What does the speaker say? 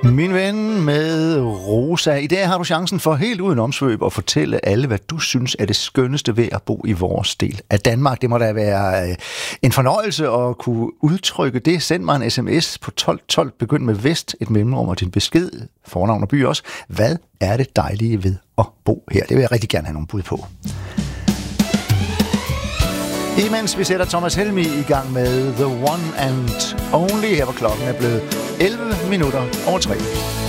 Min ven med Rosa. I dag har du chancen for helt uden omsvøb at fortælle alle, hvad du synes er det skønneste ved at bo i vores del af Danmark. Det må da være en fornøjelse at kunne udtrykke det. Send mig en sms på 1212. Begynd med Vest, et mellemrum og din besked. Fornavn og by også. Hvad er det dejlige ved at bo her? Det vil jeg rigtig gerne have nogle bud på. Imens vi sætter Thomas Helmi i gang med The One and Only, her hvor klokken er blevet 11 minutter over 3.